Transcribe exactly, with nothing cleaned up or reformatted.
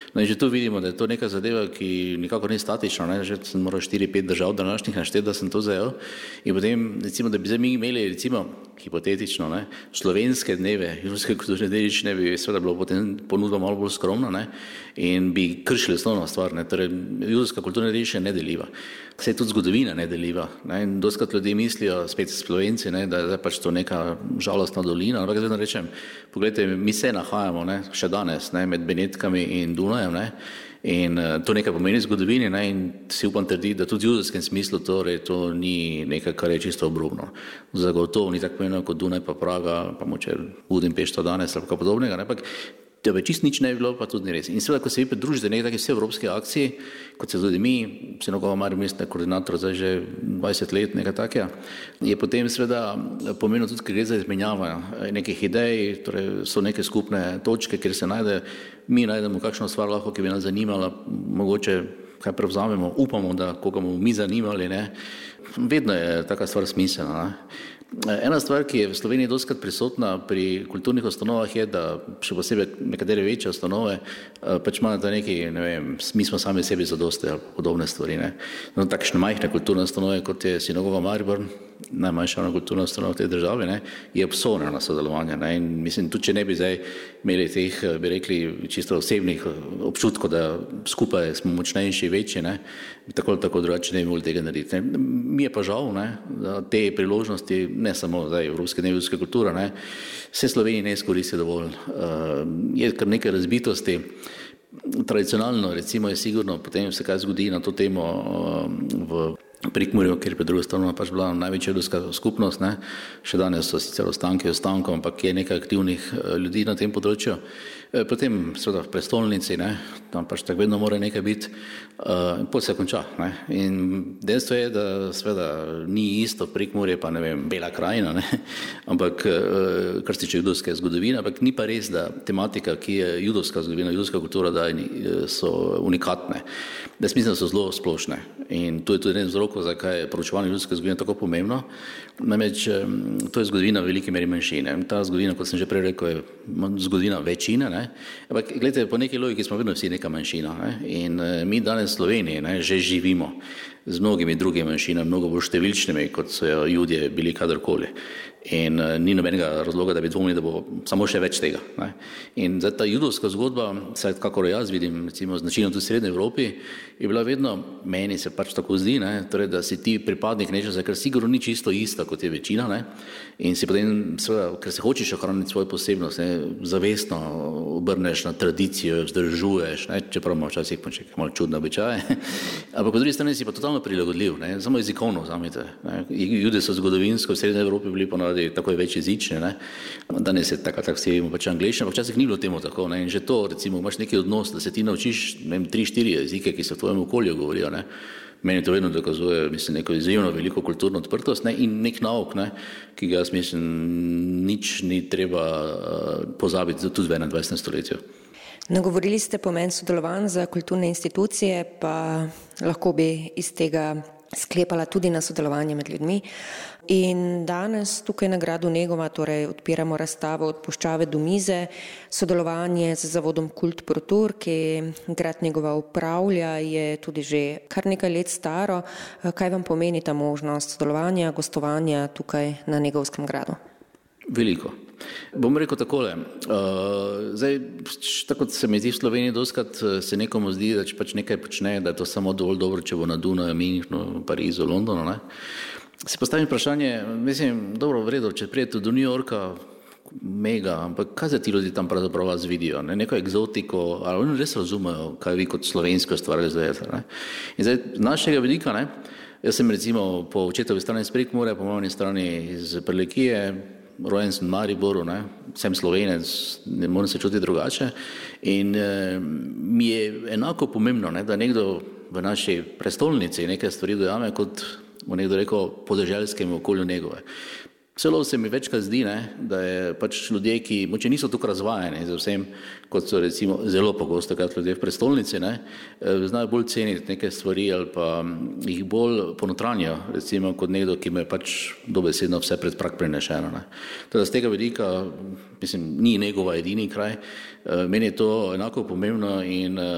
No in že tu vidimo, da je to neka zadeva, ki nikako ni statična, ne? Že sem moral štiri pet držav današnjih našteti, da sem to zajel. In potem, recimo, da bi zdaj mi imeli, recimo, hipotetično, ne? Slovenske dneve, judovske kulturne dediščine, bi seveda bilo potem ponudba malo bolj skromna, ne? In bi kršili osnovno stvar, ne? Torej, judovska kulturna dediščina je nedeljiva. Vse tudi zgodovina nedeljiva, ne? In doskrat ljudi mislijo, spet Slovenci, ne? Da je pač to neka žalostna dolina, ampak vedno rečem, pogledajte, mi se nahajamo, ne? Še danes, ne? Med Benetkami in Dunajem, ne? In uh, to nekaj pomeni zgodovini, ne? In si upam trditi, da tudi v judovskem smislu torej to ni nekaj, kar je čisto obrobno. Zagotovo ni tako pomembno kot Dunaj pa Praga, pa moče Budimpešta danes ali kaj podobnega, ne? Ampak da bi čist nič ne bilo, pa tudi ni res. In seveda, ko se vi pridružite nekaj take vse evropske akcije, kot se tudi mi, Sinagога Maribor mestni koordinator zdaj že dvajset let, nekaj takega, je potem seveda pomenilo tudi, ker gre za izmenjavo nekih idej, torej so neke skupne točke, kjer se najde, mi najdemo kakšno stvar lahko, ki bi nas zanimala, mogoče kaj prevzamemo, upamo, da koga bomo mi zanimali, ne. Vedno je taka stvar smiselna, ne. Ena stvar, ki je v Sloveniji dostikrat prisotna pri kulturnih ustanovah je, da še posebej nekatere večje ustanove pač imajo da neki, ne vem, mi smo sami sebi zadosti ali podobne stvari, ne. No, takšne majhne kulturne ustanove, kot je Sinagoga Maribor, najmanjša kulturna ustanova v tej državi, ne, je obsojena na sodelovanje, ne. In mislim, tudi če ne bi zdaj imeli teh, bi rekli, čisto osebnih občutkov, da skupaj smo močnejši, večji, ne, tako ali tako drugače ne bi mogli tega narediti, ne. Mi je pa žal, ne, da te priložnosti ne samo zdaj Evropske dneve judovske kulture, ne, vse Sloveniji ne izkoristi dovolj. Uh, je kar nekaj razbitosti. Tradicionalno, recimo, je sigurno potem se kaj zgodi na to temo uh, v Prekmurju, kjer je druga strana pač bila največja judovska skupnost, ne. Še danes so sicer ostanki ostankov, ampak je nekaj aktivnih ljudi na tem področju. Potem seveda v prestolnici, ne, tam pač tako vedno mora nekaj biti, uh, in pot se konča, ne. In dejstvo je, da seveda ni isto Prekmurje pa, ne vem, Bela krajina, ne, ampak uh, kar se tiče judovske zgodovine, ampak ni pa res, da tematika, ki je judovska zgodovina, judovska kultura, da so unikatne. Da mislim, da so zelo splošne. In to je tudi eden vzrokov, zakaj je proučevanje judovske zgodovine tako pomembno. Namreč to je zgodovina v veliki meri manjšine. Ta zgodovina, kot sem že prej rekel, je zgodovina večine, ne. Ampak gledajte, po neki logiki smo vedno vsi neka manjšina, ne. In mi danes v Sloveniji, ne, že živimo z mnogimi drugimi manjšinami, mnogo bolj številčnimi, kot so Judje bili kadarkoli. In uh, ni nobenega razloga, da bi dvomili, da bo samo še več tega, ne. In zdaj ta judovska zgodba, saj kakor jaz vidim, recimo značilno tudi v Srednji Evropi, je bila vedno, meni se pač tako zdi, ne, torej, da si ti pripadnik nečesa, ker sigurno ni čisto ista, kot je večina, ne. In si potem, seveda, ker se hočeš ohraniti svojo posebnost, ne, zavestno obrneš na tradicijo, vzdržuješ, ne, čeprav ima včasih pa čekaj malo čudne običaje, ampak po drugi strani si pa totalno prilagodljiv, ne, samo jezikovno vzamete, ne. Jude so zgodovinsko v Srednji Evropi bili ponavadi tako več jezični, ne. Danes je tako, tako vsi imamo pač angleščino, pa včasih ni bilo temu tako, ne. In že to, recimo, imaš neki odnos, da se ti naučiš, ne vem, tri, štiri jezike, ki se v tvojem okolju govorijo, ne. Meni to vedno dokazuje, mislim, neko izjemno veliko kulturno odprtost, ne, in nek nauk, ne, ki ga jaz mislim, nič ni treba uh, pozabiti tudi v enaindvajsetem stoletju. Nagovorili ste pomen sodelovanj za kulturne institucije, pa lahko bi iz tega sklepala tudi na sodelovanje med ljudmi. In danes tukaj na gradu Negova torej odpiramo razstavo Od puščave do mize, sodelovanje z zavodom Kult Pro Tour, ki grad Negova upravlja, je tudi že kar nekaj let staro. Kaj vam pomeni ta možnost sodelovanja, gostovanja tukaj na Negovskem gradu? Veliko. Bom rekel takole, uh, zdaj, tako se mi zdi v Sloveniji dostikrat se nekomu zdi, da če pač nekaj počne, da je to samo dovolj dobro, če bo na Dunaju, Münchnu, Parizu, Londonu, ne. Se postavim vprašanje, mislim, dobro, v redu, če prijete do New Yorka, mega, ampak kaj za ti ljudi tam pravzaprav vas vidijo, ne, neko egzotiko, ali oni res razumejo, kaj vi kot slovensko stvar izdajete, ne. In zdaj, z našega vidika, ne, jaz sem recimo po očetovi strani iz Prekmurja, po moji strani iz Prlekije, rojen sem v Mariboru, ne, sem Slovenec, ne moram se čutiti drugače in e, mi je enako pomembno, ne, da nekdo v naši prestolnici nekaj stvari dojame, kot bo nekdo rekel podeželskem okolju Negove. Celo se mi večkrat zdi, ne, da je pač ljudje, ki moče niso tukaj razvajeni za vsem, kot so recimo zelo pogosto krat ljudje v prestolnici, ne, znajo bolj ceniti neke stvari ali pa jih bolj ponotranjajo, recimo kot nekdo, ki me pač dobesedno vse pred prag prinešeno, ne. Teda z tega vidika, mislim, ni Negova edini kraj, meni je to enako pomembno in